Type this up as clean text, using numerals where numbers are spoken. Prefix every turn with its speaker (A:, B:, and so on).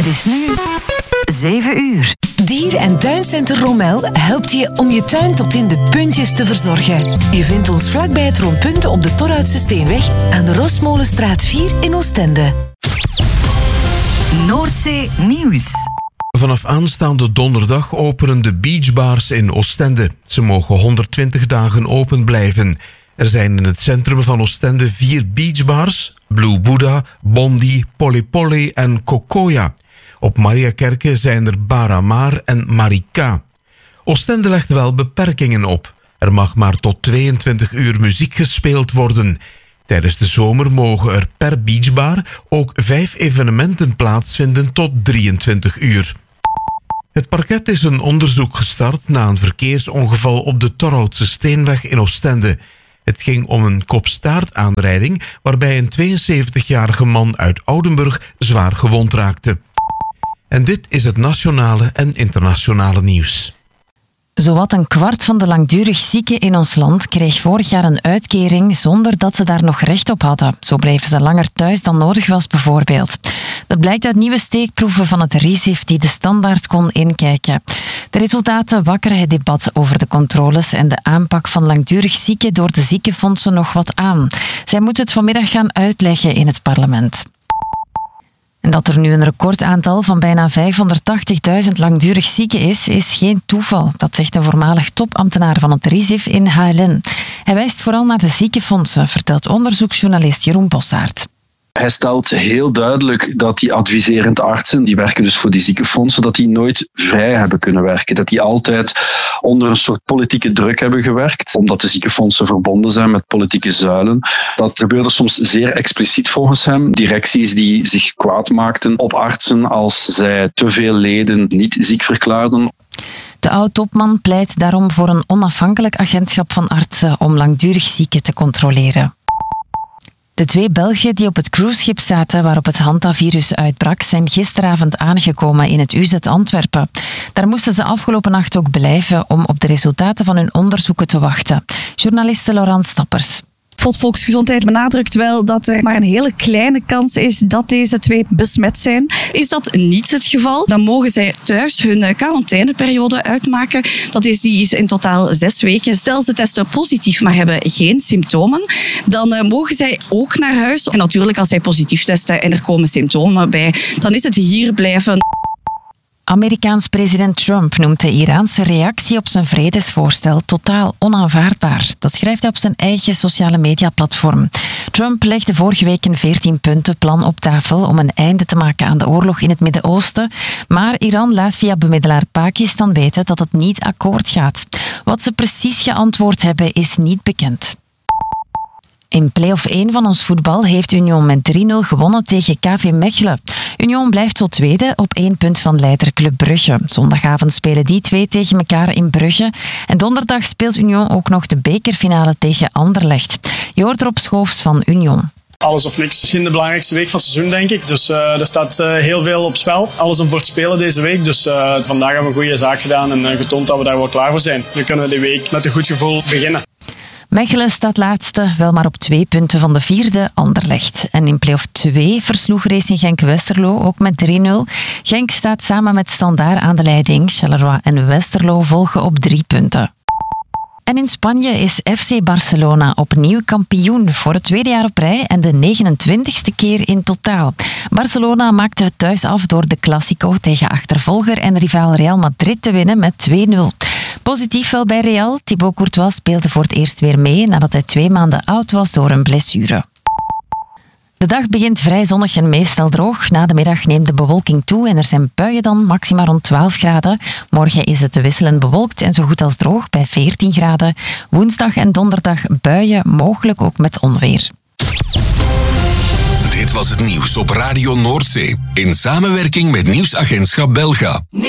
A: Het is nu 7 uur.
B: Dier- en tuincentrum Romel helpt je om je tuin tot in de puntjes te verzorgen. Je vindt ons vlakbij het Rondpunt op de Torhoutse Steenweg aan de Rosmolenstraat 4 in Oostende.
A: Noordzee Nieuws.
C: Vanaf aanstaande donderdag openen de beachbars in Oostende. Ze mogen 120 dagen open blijven. Er zijn in het centrum van Oostende 4 beachbars: Blue Buddha, Bondi, Polly Polly en Kokoya. Op Mariakerke zijn er Baramar en Marika. Oostende legt wel beperkingen op. Er mag maar tot 22 uur muziek gespeeld worden. Tijdens de zomer mogen er per beachbar ook 5 evenementen plaatsvinden tot 23 uur. Het parket is een onderzoek gestart na een verkeersongeval op de Torhoutse Steenweg in Oostende. Het ging om een kop-staartaanrijding waarbij een 72-jarige man uit Oudenburg zwaar gewond raakte. En dit is het nationale en internationale nieuws.
D: Zowat een kwart van de langdurig zieken in ons land kreeg vorig jaar een uitkering zonder dat ze daar nog recht op hadden. Zo bleven ze langer thuis dan nodig was bijvoorbeeld. Dat blijkt uit nieuwe steekproeven van het RISIF die de Standaard kon inkijken. De resultaten wakkeren het debat over de controles en de aanpak van langdurig zieken door de ziekenfondsen nog wat aan. Zij moeten het vanmiddag gaan uitleggen in het parlement. En dat er nu een recordaantal van bijna 580.000 langdurig zieken is geen toeval. Dat zegt een voormalig topambtenaar van het RISIF in HLN. Hij wijst vooral naar de ziekenfondsen, vertelt onderzoeksjournalist Jeroen Bossaert.
E: Hij stelt heel duidelijk dat die adviserend artsen, die werken dus voor die ziekenfondsen, dat die nooit vrij hebben kunnen werken. Dat die altijd onder een soort politieke druk hebben gewerkt, omdat de ziekenfondsen verbonden zijn met politieke zuilen. Dat gebeurde soms zeer expliciet volgens hem. Directies die zich kwaad maakten op artsen als zij te veel leden niet ziek verklaarden.
D: De oud-topman pleit daarom voor een onafhankelijk agentschap van artsen om langdurig zieken te controleren. De 2 Belgen die op het cruiseschip zaten waarop het hantavirus uitbrak, zijn gisteravond aangekomen in het UZ Antwerpen. Daar moesten ze afgelopen nacht ook blijven om op de resultaten van hun onderzoeken te wachten. Journaliste Laurent Stappers.
F: Volksgezondheid benadrukt wel dat er maar een hele kleine kans is dat deze 2 besmet zijn. Is dat niet het geval, dan mogen zij thuis hun quarantaineperiode uitmaken. Die is in totaal 6 weken. Stel ze testen positief, maar hebben geen symptomen, dan mogen zij ook naar huis. En natuurlijk, als zij positief testen en er komen symptomen bij, dan is het hier blijven.
D: Amerikaans president Trump noemt de Iraanse reactie op zijn vredesvoorstel totaal onaanvaardbaar. Dat schrijft hij op zijn eigen sociale mediaplatform. Trump legde vorige week een 14-puntenplan op tafel om een einde te maken aan de oorlog in het Midden-Oosten. Maar Iran laat via bemiddelaar Pakistan weten dat het niet akkoord gaat. Wat ze precies geantwoord hebben is niet bekend. In play-off 1 van ons voetbal heeft Union met 3-0 gewonnen tegen KV Mechelen. Union blijft zo tweede op 1 punt van leider Club Brugge. Zondagavond spelen die 2 tegen elkaar in Brugge. En donderdag speelt Union ook nog de bekerfinale tegen Anderlecht. Je hoort er op Schoofs van Union.
G: Alles of niks. Misschien de belangrijkste week van het seizoen, denk ik. Dus er staat heel veel op spel. Alles om voor te spelen deze week. Dus vandaag hebben we een goede zaak gedaan en getoond dat we daar wel klaar voor zijn. Nu kunnen we die week met een goed gevoel beginnen.
D: Mechelen staat laatste, wel maar op 2 punten van de 4e Anderlecht. En in play-off 2 versloeg Racing Genk-Westerlo ook met 3-0. Genk staat samen met Standaard aan de leiding. Charleroi en Westerlo volgen op 3 punten. En in Spanje is FC Barcelona opnieuw kampioen voor het 2e jaar op rij en de 29e keer in totaal. Barcelona maakte het thuis af door de Clásico tegen achtervolger en rivaal Real Madrid te winnen met 2-0. Positief wel bij Real. Thibaut Courtois speelde voor het eerst weer mee nadat hij 2 maanden oud was door een blessure. De dag begint vrij zonnig en meestal droog. Na de middag neemt de bewolking toe en er zijn buien dan, maxima rond 12 graden. Morgen is het wisselend bewolkt en zo goed als droog bij 14 graden. Woensdag en donderdag buien, mogelijk ook met onweer.
H: Dit was het nieuws op Radio Noordzee in samenwerking met Nieuwsagentschap Belga.